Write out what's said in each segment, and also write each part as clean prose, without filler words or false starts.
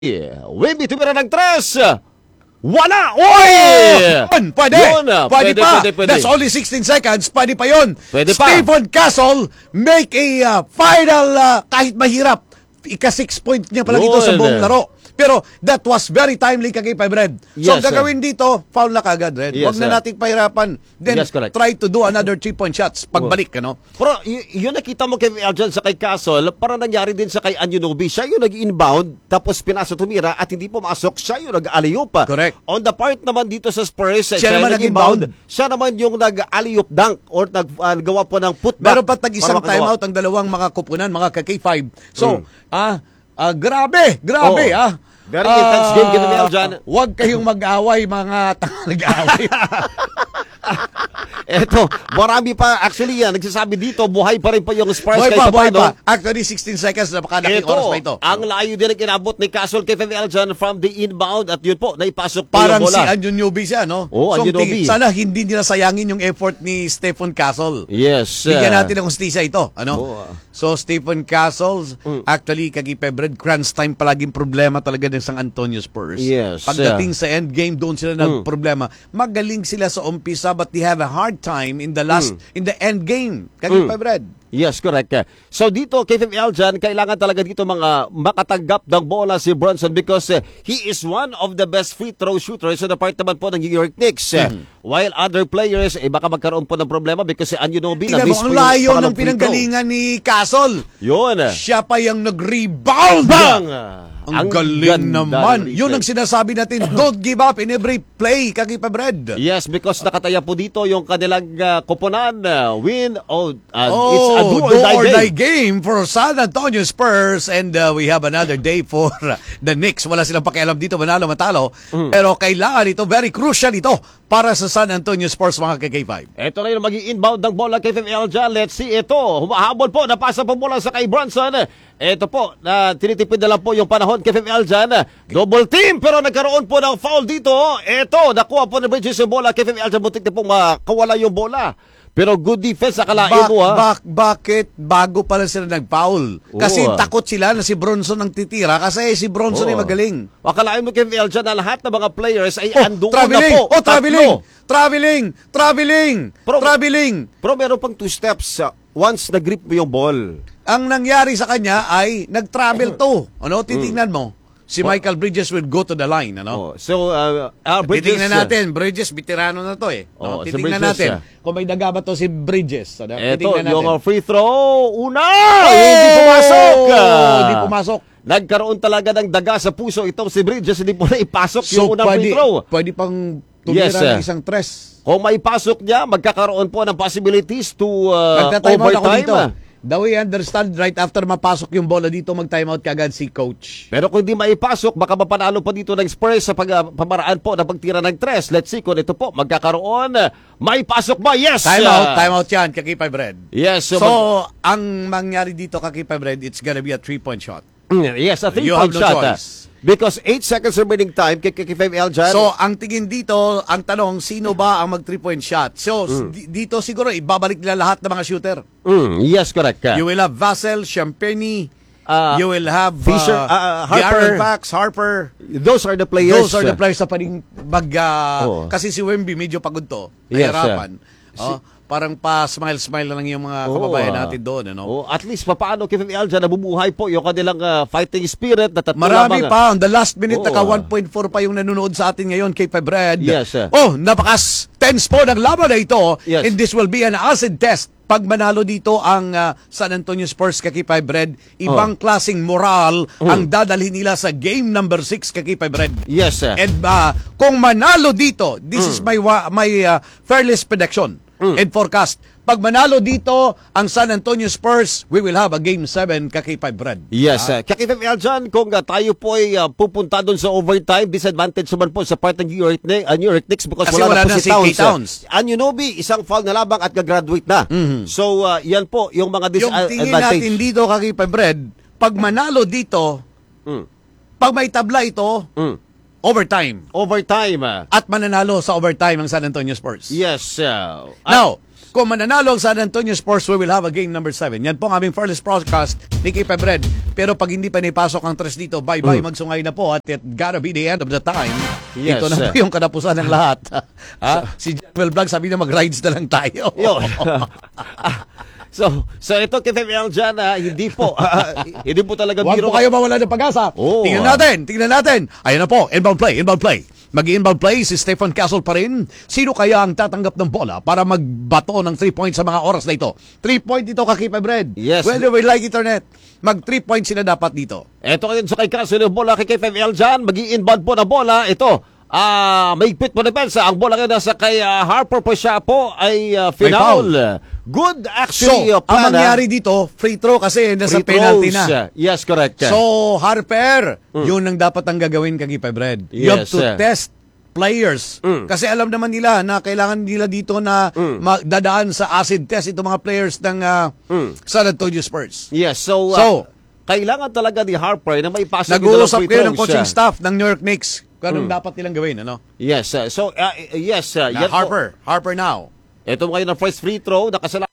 Wimby, tumira ng tres. Wala! Oy! Pwede. Pwede pa. That's only 16 seconds. Pwede pa yun. Pwede pa. Stephen Castle make a final kahit mahirap. Ika-6 point niya pala dito sa buong laro. Pero that was very timely kay Red. So Yes, gagawin dito, foul na kagad, Red. Yes, Huwag na nating pahirapan. Then Yes, correct. try to do another 3-point shots. Pagbalik, ano? Pero yun nakita mo kay Eljan sa kay Castle, para nangyari din sa kay Anunoby. Siya yung nag-inbound, tapos pinasa tumira at hindi pumasok. Siya yung nag-alley-oop. Correct. On the part naman dito sa Spurs, Siya naman nag-inbound. Siya naman yung nag-alley-oop dunk or naggawa po ng putback. Meron pa tag-isang timeout ang dalawang mga kupunan, mga ka-K5. So, grabe. Very intense game kita ni Eljan. Huwag kayong mag-away, mga nag-away. Eto, marami pa. Actually, nagsasabi dito, buhay pa rin pa yung Spurs. Buhay pa. Actually, 16 seconds na pakadaking oras pa ito. Ang layo din ang inabot ni Castle kay Eljan from the inbound at yun po, naipasok po parang yung bola. Si Anunoby siya, no? Oo, so, Anunoby. Sana hindi nila sayangin yung effort ni Stephen Castle. Yes. Bigyan natin ng hustisya ito. Ano? Oo. So, Stephen Castle, actually, kagipebred, crunch time palaging problema talaga ng San Antonio Spurs. Yes. Pagdating sa endgame, doon sila nagproblema. Magaling sila sa umpisa, but they have a hard time in the last, in the endgame. Kagipebred. Yes, correct. So dito, kay Eljan, kailangan talaga dito mga makatanggap ng bola si Bronson because he is one of the best free throw shooters sa part naman po ng New York Knicks. While other players, baka magkaroon po ng problema because si Anunoby na miss po yung layo ng pinanggalingan ni Castle. Yun. Siya pa yung nag-rebound. Bang! Ang galing naman. Yun ang sinasabi natin. Don't give up in every play, Kagipebred. Yes, because nakataya po dito yung kanilang koponan. Win it's a do or die game for San Antonio Spurs, and we have another day for the Knicks. Wala silang pakialam dito, manalo matalo. Pero kailangan ito, very crucial ito para sa San Antonio Spurs, mga K5. Ito na yung mag-i-inbound ng bola kay Eljan. Let's see ito. Humahabol po, napasa po bola sa kay Bronson. Ito po, tinitipid na lang po yung panahon kay Eljan. Double team, pero nagkaroon po ng foul dito. Ito, nakuha po ni Bridges yung bola kay Eljan. Butik na pong makawala yung bola. Pero good defense, akalain mo Bakit bago pala sila nag-foul? Kasi takot sila na si Bronson ang titira kasi si Bronson ay magaling. Akalain mo kay Eljan na lahat ng mga players ay andoon traveling. na po. Traveling. Pero meron pang 2 steps once na-grip mo yung ball. Ang nangyari sa kanya ay nag-travel to. Ano? Titingnan mo. Si Michael Bridges will go to the line, ano? So, Bridges... Titingnan natin. Bridges, veterano na to eh. No? Titingnan natin. Kung may daga ba to si Bridges. Ano? Ito, natin. yung free throw. Una! Hindi pumasok! Hindi pumasok. Nagkaroon talaga ng daga sa puso itong si Bridges. Hindi po na ipasok yung unang free throw. Pwede pang tumira ng isang tres. Kung may pasok niya, magkakaroon po ng possibilities to overtime. The way I understand, right after mapasok yung bola dito, mag-timeout kagad si coach. Pero kung di maipasok, baka mapanalo pa dito ng Spurs sa pamaraan po ng pagtira ng tres. Let's see kung ito po, magkakaroon. May pasok ba? Yes! Timeout yan, Kagipebred. Yes. So ang mangyari dito, Kagipebred, it's gonna be a 3-point shot. Yes, a 3-point shot. Because 8 seconds remaining time, kay Eljan. So, ang tingin dito, ang tanong, sino ba ang mag 3-point shot? So, dito siguro, ibabalik nila lahat ng mga shooter. Yes, correct. You will have Vassell, Champagny, you will have Fisher, Harper. Harper. Those are the players. Those are the players sa paling kasi si Wemby medyo pagod to. Nahirapan. Parang pa-smile-smile na lang yung mga kababayan natin doon. Ano? At least, paano kay Eljan nabubuhay po yung kanilang fighting spirit. Marami pa. On the last minute, naka 1.4 pa yung nanonood sa atin ngayon kay Red. Yes. Napakas-tense po ng laban na ito. Yes. And this will be an acid test. Pag manalo dito ang San Antonio Spurs kay Red, ibang klaseng moral ang dadalhin nila sa game number 6 kay Red. Yes. And kung manalo dito, this is my fearless prediction. And forecast. Pag manalo dito ang San Antonio Spurs, we will have a Game 7 kay Red. Yes. Kay Eljan, kung tayo po ay pupunta doon sa overtime, disadvantage naman po sa part ng New York Knicks because kasi wala na si Towns. Anunoby, isang foul na labang at gagraduate na. So, yan po yung mga disadvantage. Yung tingin natin dito kay Red, pag manalo dito, pag may tabla ito, overtime. Overtime. At mananalo sa overtime ang San Antonio Spurs. Yes. Now, kung mananalo ang San Antonio Spurs, we will have a game number 7. Yan po ang aming first broadcast ni Kay Febred. Pero pag hindi pa naipasok ang 3 dito, bye-bye, magsungay na po. At it gotta be the end of the time. Yes. Ito na po yung katapusan ng lahat. Si General Vlog sabi na mag-rides na lang tayo. Yun. So ito kay FML dyan, hindi po talaga Huwag biro. po kayo mawala ng pag-asa. Oo. Tingnan natin. Ayun na po, inbound play. Mag-inbound play si Stephen Castle pa rin. Sino kaya ang tatanggap ng bola para magbato ng 3 points sa mga oras na ito? 3 point dito kay Febred. Yes. Whether we like it or not, mag 3 points sila dapat dito. Ito ngayon sa kay Castle yung bola kay FML dyan. Mag-i-inbound po na bola. Ito, maigpit po na pensa. Ang bola ngayon nasa kay Harper po siya po ay foul. final. Good actually. So, ang mangyari dito, free throw kasi nasa Free penalty throws. na. Yes, correct. So, Harper, yun ang dapat ang gagawin kay Febred. You have Yes. to test players. Kasi alam naman nila na kailangan nila dito na dadaan sa acid test itong mga players ng San Antonio Spurs. Yes, so, So, kailangan talaga ni Harper na may pasok nag-uusap kayo ng coaching staff ng New York Knicks. Anong dapat nilang gawin, ano? Yes, so, yes, Na yan po. Harper now. Ito ngayon ang first free throw, nakasalalay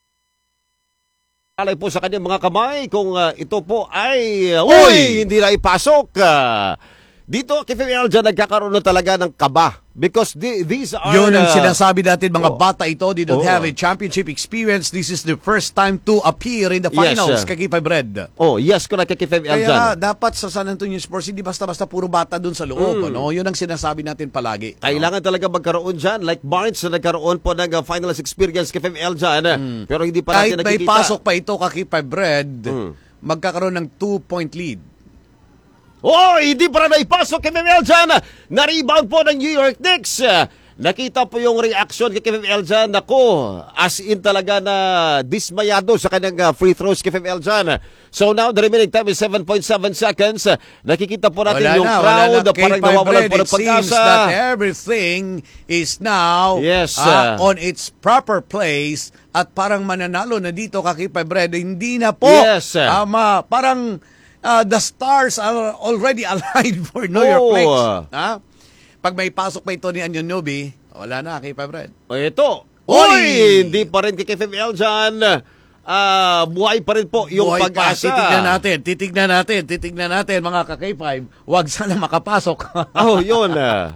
po sa kanyang mga kamay kung ito po ay, hindi na ipasok. Dito, kay FML dyan, nagkakaroon na talaga ng kaba. Because these are... Yun ang sinasabi natin, mga bata ito, they don't Oo. have a championship experience. This is the first time to appear in the Yes, finals, kay Febred. yes, kung kay FML dyan. Kaya dapat sa San Antonio Spurs, hindi basta-basta puro bata dun sa loob. Ano? Yun ang sinasabi natin palagi. Kailangan talaga magkaroon dyan. Like Barnes na nagkaroon po ng finals experience kay FML dyan. Pero hindi pa Kahit natin may nakikita. pasok pa ito kay Febred, magkakaroon ng 2-point lead. Hindi pa na naipasok kay FML dyan. Na-rebound po ng New York Knicks. Nakita po yung reaction kay FML dyan. Nako, as in talaga na dismayado sa kanyang free throws kay FML dyan. So now, the remaining time is 7.7 seconds. Nakikita po natin yung crowd. Parang nawawalan po ng It seems pag-asa. that everything is now Yes, on its proper place at parang mananalo na dito kay Febred. Hindi na po. Yes. Parang the stars are already aligned for New York Knicks. Pag may pasok pa ito ni Anunoby, wala na kay Febred. Ito. Hindi pa rin kay FML dyan. Buhay pa rin po yung Buhay pa. pag-asa. Titignan natin mga ka-K5. Huwag sana makapasok. Yun.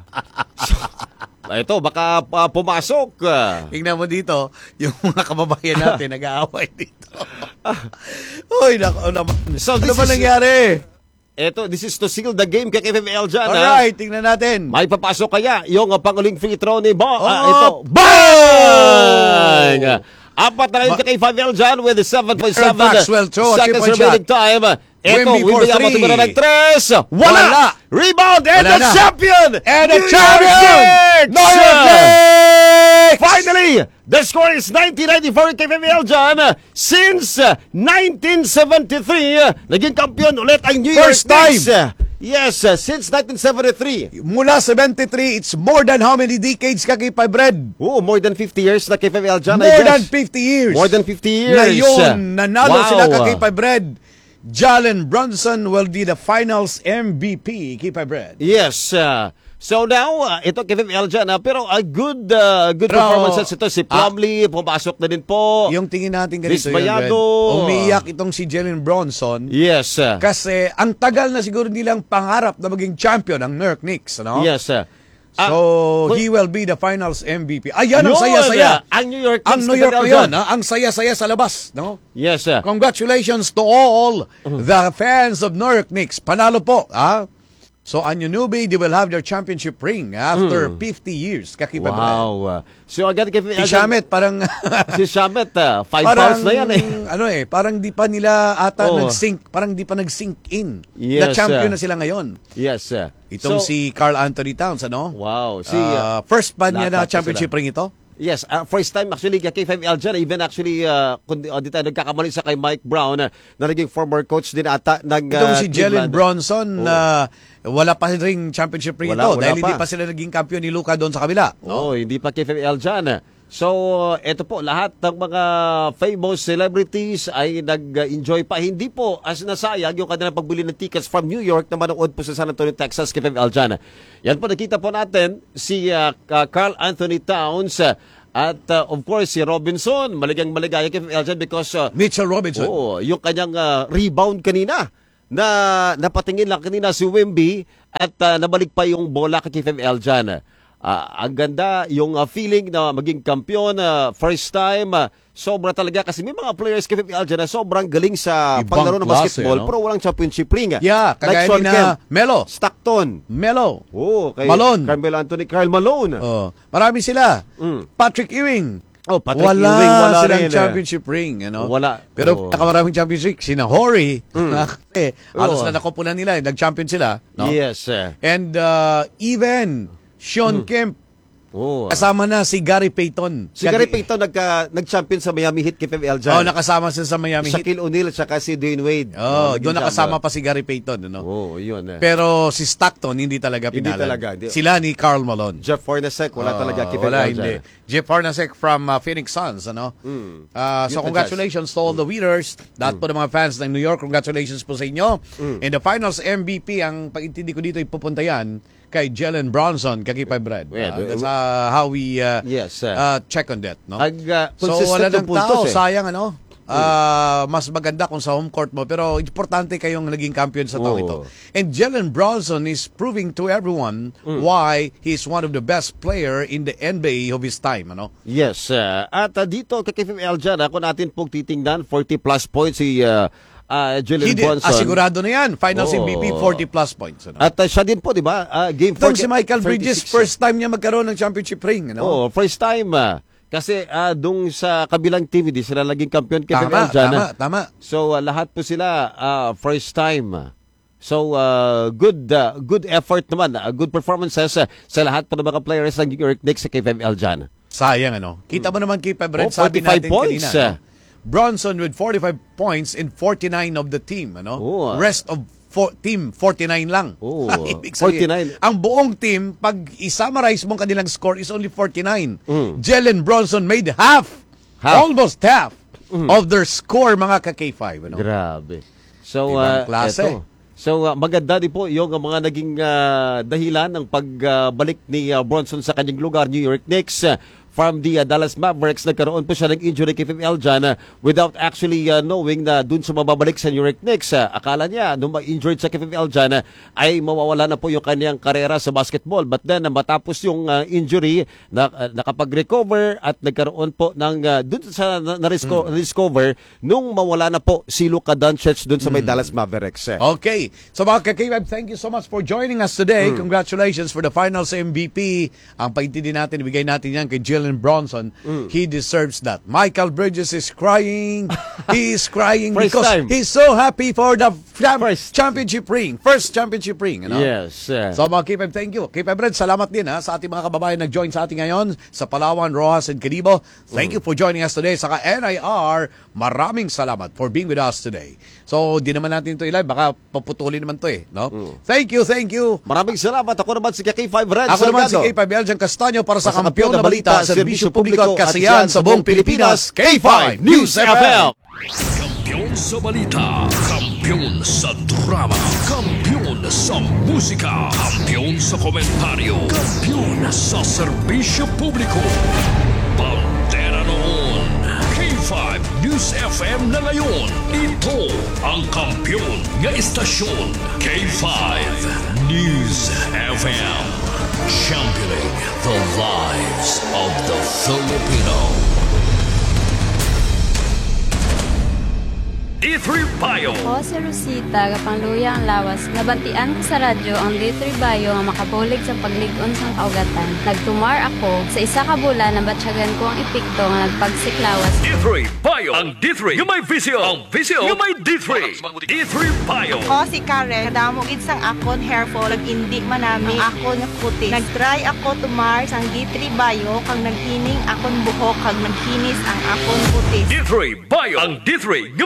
Ito, baka pumasok. Tingnan mo dito, yung mga kababayan natin nag-aaway dito. Nako naman. So, Ano ba nangyari? This is to seal the game kay FML dyan. Alright, tingnan natin. May papasok kaya yung panguling free throw ni ito. Bang! Apat na rin kay FML dyan with 7.7 Maxwell throw, seconds 3-point remaining time. Ito, Wemby for Wemby ang three. matumira ng 3. Wala. Rebound and Wala the na. champion! And the New champion! York New York Knicks! Knicks! Finally, the score is 1994 kay FML dyan. Since 1973, naging kampiyon ulit ang New York First time. Knicks. Yes, since 1973. Mula 73, it's more than how many decades ka kay Febred? More than 50 years na kay FML dyan, More I than guess. 50 years. More than 50 years. Ngayon, nanalo Wow. sila kay Febred. Jalen Brunson will be the finals MVP kay Febred. Yes. So now, ito kay FML dyan. Pero good performances ito. Si Plumlee, pumasok na din po. Yung tingin natin ganito Dismayado. umiiyak itong si Jalen Brunson. Yes. Kasi ang tagal na siguro nilang pangarap na maging champion ang New York Knicks, no? Yes. So, he will be the finals MVP. Ayan, ang Yun, saya-saya. ang New York Ang Knicks New York na na yun, ang saya-saya sa labas, no? Yes. Congratulations to all the fans of New York Knicks. Panalo po, So, Anunoby, they will have their championship ring after 50 years. Kakipa Wow. So agad kay Si Shamet, parang... si Shamet, 5 parang, fouls na yan eh. parang di pa nila ata Oh. nag-sync, parang di pa nag-sync in. Yes, Na champion na sila ngayon. Yes. Itong si Karl Anthony Towns, ano? Wow. First pa niya na lahat championship sila. ring ito? Yes, first time actually kay FML dyan. Even actually, kung di tayo nagkakamali sa kay Mike Brown na naging former coach din ata ng Itong si Jalen Cleveland. Bronson, wala pa ring championship ring ito Wala dahil pa. hindi pa sila naging kampiyon ni Luka doon sa kabila. Hindi pa kay FML dyan. So, ito po, lahat ng mga famous celebrities ay nag-enjoy pa. Hindi po as nasayang yung kanilang pagbili ng tickets from New York na manood po sa San Antonio, Texas, kay Fem Aljan. Yan po, nakita po natin si Carl Anthony Towns at of course si Robinson. Maligaya kay Fem Aljan because Mitchell Robinson. yung kanyang rebound kanina na napatingin lang kanina si Wemby at nabalik pa yung bola kay Fem Aljan. Ang ganda yung feeling na maging kampiyon first time. Sobra talaga kasi may mga players kay Fem Aljan na sobrang galing sa Ibang paglaro ng klase, basketball no? pero walang championship ring. Yeah, kagaya Sean ni na Kemp, Melo. Stockton. Melo. Kay Malone. Carmelo Anthony, Karl Malone. Marami sila. Mm. Patrick Ewing. Patrick wala Ewing, wala silang rin. championship ring. Wala. Pero nakamaraming championship. Sina Horry. Halos Oo. na nakupunan nila. Nag-champion sila. No? Yes. And even Sean Kemp. Kasama na si Gary Payton. Si Gary Payton nag-champion sa Miami Heat kay Fem Aljan. Nakasama siya sa Miami Heat. Shaquille O'Neal at saka si Dwayne Wade. Doon nakasama pa si Gary Payton. Yun. Pero si Stockton, hindi talaga Hindi pinala. talaga. Sila ni Karl Malone. Jeff Hornacek, wala talaga kay Fem Wala, Aljan. hindi. Jeff Hornacek from Phoenix Suns. So Utah congratulations to all the winners. Lahat po ng mga fans ng New York, congratulations po sa inyo. In the finals MVP, ang pag-intindi ko dito, ipupunta yan kay Jalen Bronson, Kakipay Brad. That's how we check on that. No? So wala ng tao, sayang mas maganda kung sa home court mo, pero importante kayong naging champion sa taong ito. And Jalen Bronson is proving to everyone why he's one of the best player in the NBA of his time. Yes. At dito kay Fem Aljan, kung natin pong titingnan, 40 plus points si Jalen Bronson. Sigurado na yan. Finals MVP, 40 plus points. At siya din po, di ba? Game 4. Si Michael Bridges, first time niya magkaroon ng championship ring. First time. Kasi dung sa kabilang team, hindi sila laging kampiyon kay Fem Aljan. Tama. So lahat po sila first time. So good effort naman, good performances sa lahat po ng mga players ng New York Knicks kay Fem Aljan. Sayang Kita mo naman kay Brad, sabi 45 natin points. kanina. Bronson with 45 points in 49 of the team. Rest of team 49 lang. Ibig sabihin, 49. ang buong team, pag i-summarize mong kanilang score is only 49. Jalen Bronson made almost half of their score, mga ka-K5. Grabe. So, Ibang klase. So, maganda din po yung mga naging dahilan ng pagbalik ni Bronson sa kanyang lugar, New York Knicks. From the Dallas Mavericks, nagkaroon po siya ng injury kay Fem Aljan without actually knowing na dun sa mababalik sa New York Knicks. Akala niya, nung ma-injured sa kay Fem Aljan, ay mawawala na po yung kanyang karera sa basketball. But then, matapos yung injury, nakapag-recover at nagkaroon po ng, dun sa na-discover, nung mawala na po si Luka Doncic dun sa may Dallas Mavericks. Okay. So mga ka-K-Web, thank you so much for joining us today. Congratulations for the finals MVP. Ang paintindi natin, ibigay natin yan kay Jalen Bronson. He deserves that. Michael Bridges is crying. He is crying because he's so happy for the championship ring. First championship ring. Yes. So mga K-Web, thank you. K-Web Red, salamat din sa ating mga kababayan nag-join sa atin ngayon sa Palawan, Rojas, and Caribo. Thank you for joining us today. Saka NIR, maraming salamat for being with us today. So, di naman natin ito i-live. Baka paputulin naman ito no? Thank you. Maraming salamat. Ako naman si K5 Red. Ako naman si K5 Aljan Castaño para sa Kampiyon na Balita, Serbisyo Publiko at Kasiyahan sa buong Pilipinas, K5 News FM. Kampiyon sa balita, kampiyon sa drama, kampiyon sa musika, kampiyon sa komentaryo, kampiyon sa serbisyo publiko. Pantera noon, K5 News FM na ngayon. Ito ang kampiyon nga istasyon, K5 News FM. Championing the lives of the Filipino. D3 Bio. Ako si Rosita, kapangluya ang lawas. Nabantian ko sa radyo ang D3 Bio nga makabulig sa pagligon sang kaugatan. Nagtumar ako sa isa ka bulan na batsyagan ko ang epekto nga nagpagsiklawas. D3 Bio. Ang D3 yung may visyo. Ang visyo yung may D3. D3 Bio. Ako si Karen, kadamog sang akon hair fall, nag-indi manami ang akon nga kutis. Nag-try ako tumar sang D3 Bio, kang naghining akon buhok, kang naghinis ang akon kutis. D3 Bio. Ang D3 yung may visyo.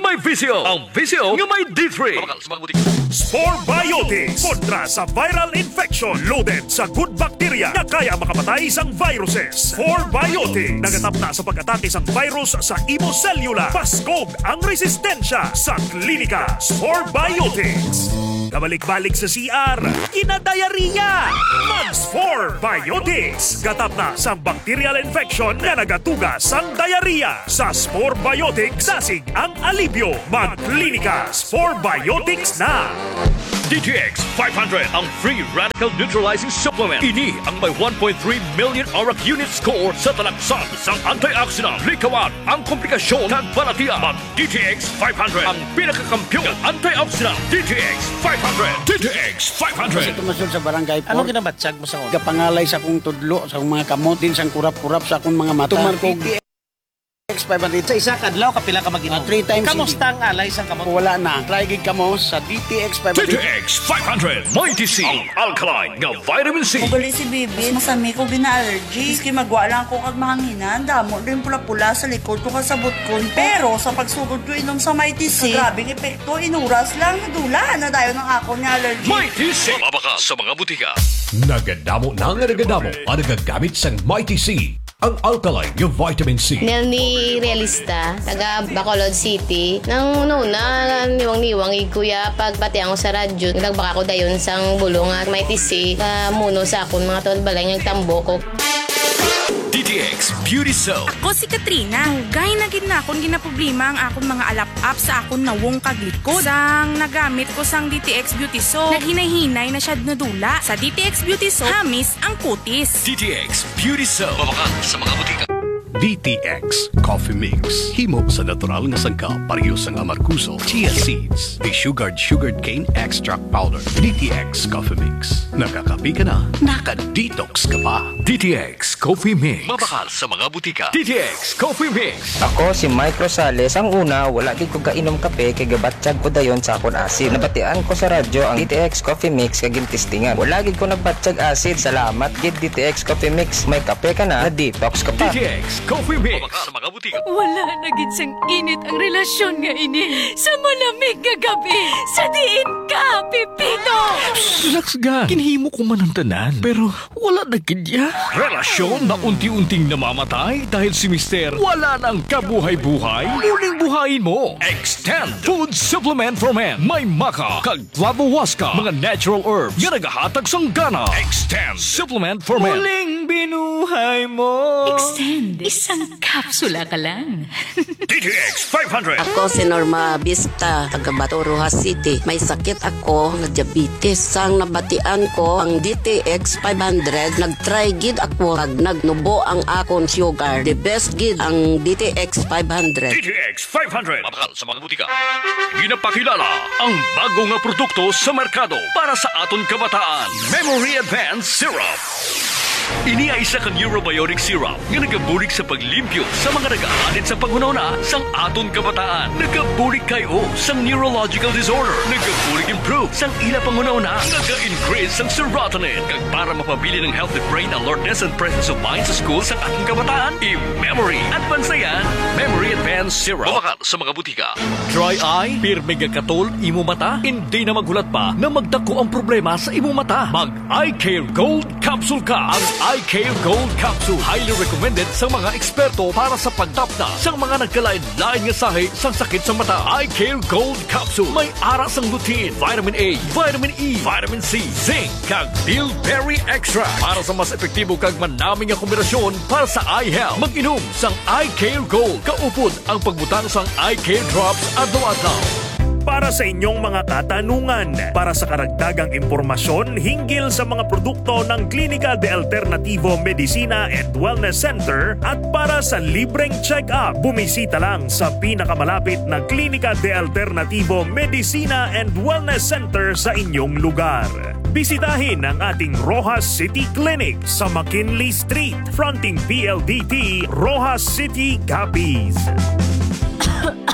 visyo. Ang visyo nga may D3. Mabakal sa mga butika. Spore Biotics kontra sa viral infection loaded sa good bacteria na kaya makamatay sang viruses. Spore Biotics nagatap na sa pag-atake sang virus sa imo cellula. Paskog ang resistensya sa klinika. Spore Biotics. Kabalik-balik sa CR, kinadayariya. Mag-Spore Biotics. Gatap na sa bacterial infection na nagatuga sang diarrhea. Sa Spore Biotics, dasig ang alibyo. Mag-klinika. Spore Biotics na. DTX 500 ang free radical neutralizing supplement. Ini ang may 1.3 million auric unit score sa talaksan sang antioxidant. Likawan ang komplikasyon ng balatian. Mag DTX 500 ang pinakakampyong antioxidant. DTX 500. DTX 500. Tumasod sa barangay po. Ano ginabatsag mo sa una? Kapangalay sa akong tudlo, sa akong mga kamot, din sa kurap-kurap sa akong mga mata. Tumarkog DTX 500. Sa isa kadlaw kapila ka mag-inom. 3 times. Kamusta ang alay sa kamot? Wala na. Try gig kamo sa DTX 500. DTX 500. Mighty C. Ang alkaline nga vitamin C. Ugali si Bibi, masami ko bina-allergy. Iski magwa lang ko kag mahanginan, damo din pula-pula sa likod ko kasabot ko. Pero sa pagsugod ko inom sa Mighty C, grabing epekto, inuras lang, nadula na dayo ng ako ni allergy. Mighty C. Mabaka sa mga butika. Nagadamo na nga nagadamo ang nagagamit sang Mighty C. Ang alkaline yung vitamin C. Nelny Realista, taga Bacolod City. Nang una, niwang-niwang kuya, pagbati ako sa radyo, nagbaka ko dayon sang bulong at Mighty C, muno sa akong mga tolbalay ng tambo ko. DTX Beauty Soap. Ako si Katrina. Gay na gid na akong ginaproblema ang akong mga alap-up sa akong nawong kaglikod. Sang nagamit ko sang DTX Beauty Soap, naghinay-hinay na siya nadula. Sa DTX Beauty Soap, hamis ang kutis. DTX Beauty Soap. Mabaka sa mga butika. DTX Coffee Mix. Himo sa natural nga sangkap pareho sang amarkuso, chia seeds, sugared cane extract powder. DTX Coffee Mix. Nakakapi ka na, naka-detox ka pa. DTX Coffee Mix. Mabakal sa mga butika. DTX Coffee Mix. Ako si Mike Rosales. Ang una, wala gid ko kainom kape kay gabatsyag ko dayon sa akon acid. Nabatian ko sa radyo ang DTX Coffee Mix kay gintistingan. Wala gid ko nagbatsyag acid. Salamat gid DTX Coffee Mix. May kape ka na detox ka pa. DTX Coffee Mix. Mabaka sa mga butika. Wala na gid sang init ang relasyon nga ini. Sa malamig nga gabi, sa diin ka, Pipito! Relax ga. Kinhimo ko man ang tanan. Pero wala na kidya. Relasyon na unti-unting namamatay dahil si Mister wala nang kabuhay-buhay. Muling buhayin mo. Extend Food Supplement for Men. May maka, kag flavowaska, mga natural herbs nga nagahatag sang gana. Extend Supplement for Men. Muling binuhay mo. Extend. Isang kapsula ka lang. DTX 500. Ako si Norma Vista, taga Bato, Rojas City. May sakit ako nga diabetes. Sang nabatian ko ang DTX 500, nag-try gid ako kag nagnubo ang akon sugar. The best gid ang DTX 500. DTX 500. Mabakal sa mga butika. Ginapakilala ang bago nga produkto sa merkado para sa aton kabataan. Memory Advanced Syrup. Ini ay isa ka neurobiotic syrup nga nagabulig sa paglimpyo sa mga nag-aalit sa panghunahuna sang aton kabataan. Nagabulig kayo sang neurological disorder. Nagabulig improve sang ila panghunahuna. Naga-increase sang serotonin. Kag para mapabili ng healthy brain alertness and presence of mind sa school sa ating kabataan, i-memory advance na yan. Memory Advanced Syrup. Mabakal sa mga butika. Dry eye, pirmi katol, imo mata, hindi na magulat pa na magdako ang problema sa imo mata. Mag-Eye Care Gold Capsule ka. Ang Eye Care Gold Capsule highly recommended sa mga eksperto para sa pagtapna sa mga nagkalain-lain nga sahi sa sakit sa mata. Eye Care Gold Capsule may aras ang lutein, vitamin A, vitamin E, vitamin C, zinc, kag bilberry extract para sa mas epektibo kag manaming nga kombinasyon para sa eye health. Mag-inom sang Eye Care Gold. Kaupod ang pagbutang sang Eye Care Drops adlaw-adlaw. Para sa inyong mga katanungan, para sa karagdagang impormasyon hinggil sa mga produkto ng Clínica de Alternativo Medicina and Wellness Center at para sa libreng check-up, bumisita lang sa pinakamalapit na Clínica de Alternativo Medicina and Wellness Center sa inyong lugar. Bisitahin ang ating Rojas City Clinic sa McKinley Street, fronting PLDT, Rojas City, Capiz.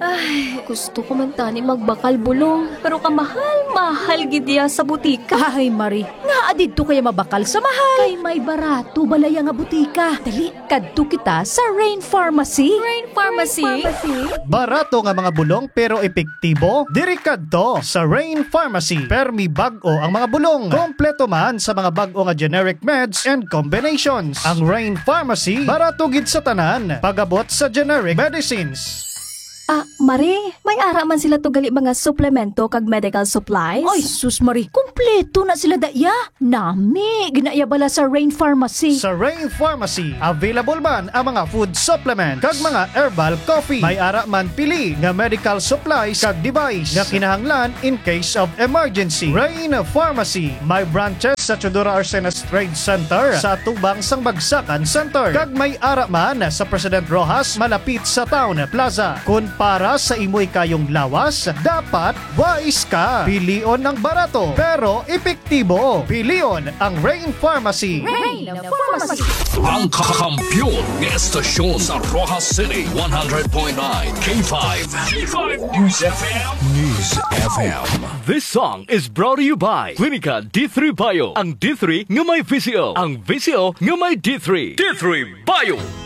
Ay, gusto ko man tani magbakal bulong, pero kamahal-mahal gidya sa butika. Ay, Marie, nga adito kaya mabakal sa mahal. Kay may barato balaya nga butika. Dali, kadto kita sa Rain Pharmacy. Rain Pharmacy? Barato nga mga bulong pero epektibo? Diri kadto sa Rain Pharmacy. Permi bag-o ang mga bulong. Kompleto man sa mga bag-o nga generic meds and combinations. Ang Rain Pharmacy, barato gid sa tanan. Pagabot sa generic medicines. Marie, may ara man sila to gali mga suplemento kag medical supplies? Ay, sus Marie, kumpleto na sila daya. Nami, ginaya bala sa Rain Pharmacy. Sa Rain Pharmacy, available man ang mga food supplement kag mga herbal coffee. May ara man pili nga medical supplies kag device nga kinahanglan in case of emergency. Rain Pharmacy, may branches sa Chodora Arsenas Trade Center, sa Tubang Sang Bagsakan Center, kag may ara man sa President Rojas malapit sa Town Plaza. Kung para sa imoy kayong lawas, dapat wise ka. Pilion ng barato pero epektibo. Pilion ang Rain Pharmacy. Rain Pharmacy. Ang kakampiyon ng estasyon sa Rojas City 100.9 K5 News FM. News FM. This song is brought to you by Clinica D3 Bio. Ang D3 nga may VCO. Ang VCO nga may D3. D3 Bio.